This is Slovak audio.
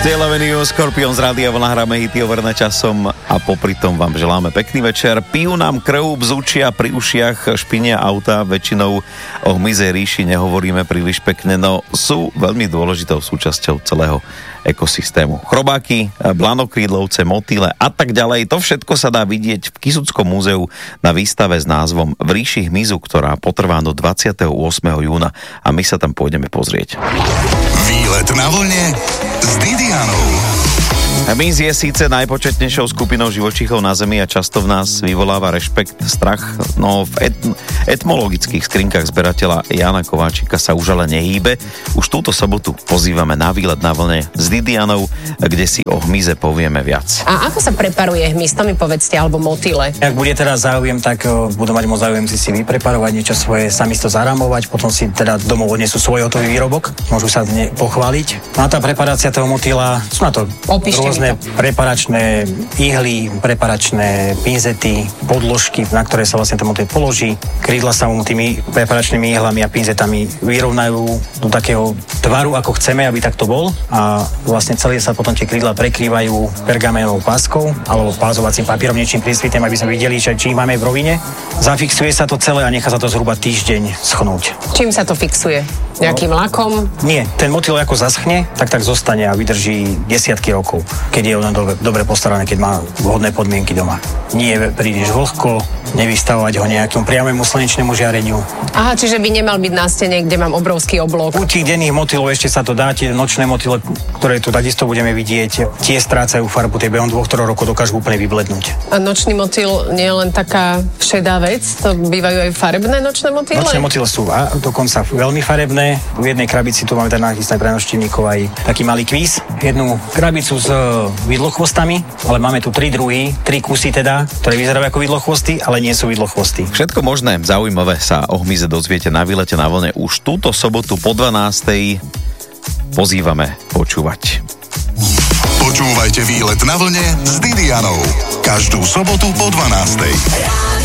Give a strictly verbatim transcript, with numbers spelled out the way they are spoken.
Avenue, Scorpions Rádia Vlna, hráme hity overné časom a popri tom vám želáme pekný večer. Pijú nám krv, bzučia pri ušiach, špinia auta, väčšinou o hmyzej ríši nehovoríme príliš pekne, no sú veľmi dôležitou súčasťou celého ekosystému. Chrobáky, blanokrídlovce, motýle a tak ďalej, to všetko sa dá vidieť v Kysuckom múzeu na výstave s názvom V ríši hmyzu, ktorá potrvá do dvadsiateho ôsmeho júna a my sa tam pôjdeme pozrieť. Výlet na vlne s Didianou. Hmyz je síce najpočetnejšou skupinou živočíchov na Zemi a často v nás vyvoláva rešpekt, strach, no v et- etmologických skrinkách zberateľa Jana Kováčika sa už ale nehýbe. Už túto sobotu pozývame na výlet na vlne s Didianou, kde si o hmyze povieme viac. A ako sa preparuje hmyz, to mi povedzte, alebo motýle? Ak bude teda záujem, tak uh, budú mať môcť záujem si si vypreparovať niečo svoje, sami to zaramovať, potom si teda domov odnesú svoj hotový výrobok, môžu sa dne pochváliť. No a tá preparácia toho motýla, sú na to Opíšte rôzne preparačné ihly, preparačné pinzety, podložky, na ktoré sa vlastne ten motýl položí. Krídla sa mu tými preparačnými ihlami a pinzetami vyrovnajú do takého tvaru, ako chceme, aby takto bol. A vlastne celé sa potom tie krídla prekrývajú pergamentovou páskou alebo pázovacím papierom, niečím prísvitem, aby sme videli, že či máme v rovine. Zafixuje sa to celé a nechá sa to zhruba týždeň schnúť. Čím sa to fixuje? Nejakým no, lakom? Nie, ten motýl ako zaschne, tak tak zostane a vydrží desiatky rokov, keď je on dobre, dobre postarané, keď má vhodné podmienky doma. Nie je príliš vlhko, nevystavovať ho nejakému priamému slnečnému žiareniu. Aha, čiže by nemal byť na stene, kde mám obrovský oblok. U tých denných motýlov ešte sa to dá, tie nočné motýle, ktoré tu takisto budeme vidieť, tie strácajú farbu, tie behom dvoch, troch rokov dokážu úplne vyblednúť. A nočný motýl nie je len taká šedá vec, to bývajú aj farebné nočné motýle? Nočné motýle sú a, dokonca veľmi farebné. V jednej krabici tu máme teda nachystané pre návštevníkov aj taký malý kvíz. Jednu krabicu s vidlochvostami, ale máme tu tri druhy, tri kusy teda, ktoré vyzerajú ako vidlochvosty, ale nie sú vidlochvosty. Všetko možné zaujímavé sa o hmyze dozviete na výlete na vlne už túto sobotu po dvanástej. Pozývame počúvať. Počúvajte Výlet na vlne s Didianou. Každú sobotu po dvanástej.